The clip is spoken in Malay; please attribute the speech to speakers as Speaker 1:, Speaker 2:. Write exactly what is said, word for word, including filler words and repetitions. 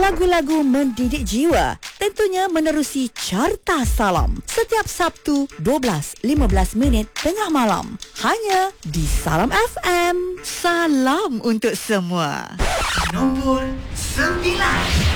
Speaker 1: lagu-lagu mendidik jiwa, tentunya menerusi Carta Salam setiap Sabtu dua belas lima belas minit tengah malam, hanya di Salam F M. Salam untuk semua.
Speaker 2: Nombor sembilan.